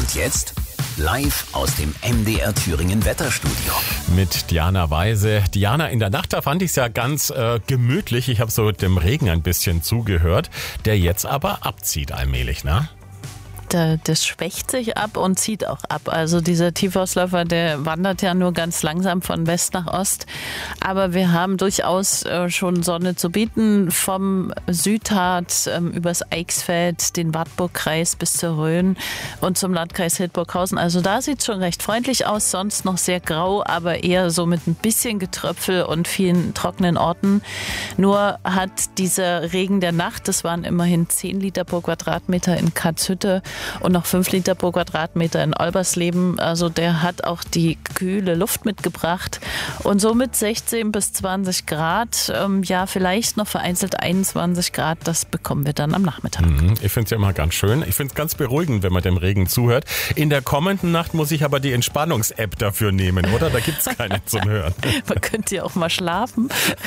Und jetzt live aus dem MDR Thüringen Wetterstudio. Mit Diana Weise. Diana, in der Nacht, da fand ich es ja ganz gemütlich. Ich habe so dem Regen ein bisschen zugehört, der jetzt aber abzieht allmählich, ne? Das schwächt sich ab und zieht auch ab. Also dieser Tiefausläufer, der wandert ja nur ganz langsam von West nach Ost. Aber wir haben durchaus schon Sonne zu bieten. Vom Südharz übers Eichsfeld, den Wartburgkreis bis zur Rhön und zum Landkreis Hildburghausen. Also da sieht es schon recht freundlich aus. Sonst noch sehr grau, aber eher so mit ein bisschen Getröpfel und vielen trockenen Orten. Nur hat dieser Regen der Nacht, das waren immerhin 10 Liter pro Quadratmeter in Katzhütte, und noch 5 Liter pro Quadratmeter in Olbersleben. Also der hat auch die kühle Luft mitgebracht. Und somit 16 bis 20 Grad, ja vielleicht noch vereinzelt 21 Grad, das bekommen wir dann am Nachmittag. Ich finde es ja immer ganz schön. Ich finde es ganz beruhigend, wenn man dem Regen zuhört. In der kommenden Nacht muss ich aber die Entspannungs-App dafür nehmen, oder? Da gibt es keine zum Hören. Man könnte ja auch mal schlafen.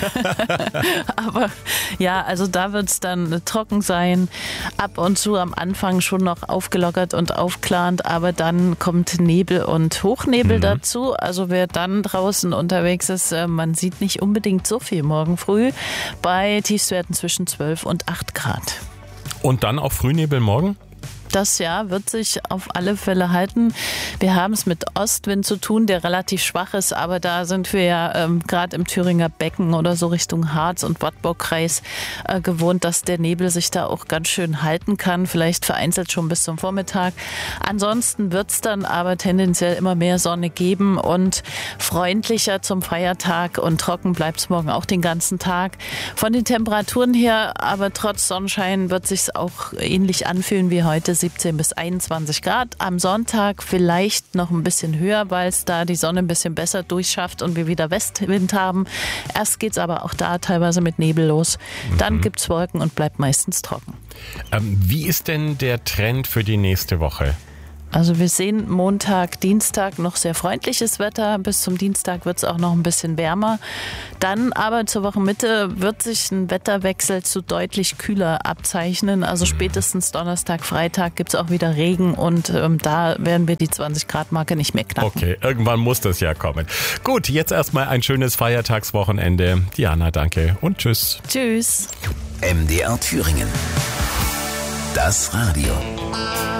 Aber ja, also da wird es dann trocken sein. Ab und zu am Anfang schon noch aufgelockert und aufklarend, aber dann kommt Nebel und Hochnebel dazu. Also wer dann draußen unterwegs ist, man sieht nicht unbedingt so viel morgen früh bei Tiefstwerten zwischen 12 und 8 Grad. Und dann auch Frühnebel morgen? Das Jahr wird sich auf alle Fälle halten. Wir haben es mit Ostwind zu tun, der relativ schwach ist, aber da sind wir ja gerade im Thüringer Becken oder so Richtung Harz und Wartburgkreis gewohnt, dass der Nebel sich da auch ganz schön halten kann, vielleicht vereinzelt schon bis zum Vormittag. Ansonsten wird es dann aber tendenziell immer mehr Sonne geben und freundlicher zum Feiertag, und trocken bleibt es morgen auch den ganzen Tag. Von den Temperaturen her, aber trotz Sonnenschein wird es sich auch ähnlich anfühlen wie heute, 17 bis 21 Grad. Am Sonntag vielleicht noch ein bisschen höher, weil es da die Sonne ein bisschen besser durchschafft und wir wieder Westwind haben. Erst geht es aber auch da teilweise mit Nebel los. Dann gibt es Wolken und bleibt meistens trocken. Wie ist denn der Trend für die nächste Woche? Also wir sehen Montag, Dienstag noch sehr freundliches Wetter. Bis zum Dienstag wird es auch noch ein bisschen wärmer. Dann aber zur Wochenmitte wird sich ein Wetterwechsel zu deutlich kühler abzeichnen. Also spätestens Donnerstag, Freitag gibt es auch wieder Regen und da werden wir die 20-Grad-Marke nicht mehr knacken. Okay, irgendwann muss das ja kommen. Gut, jetzt erstmal ein schönes Feiertagswochenende. Diana, danke und tschüss. Tschüss. MDR Thüringen. Das Radio.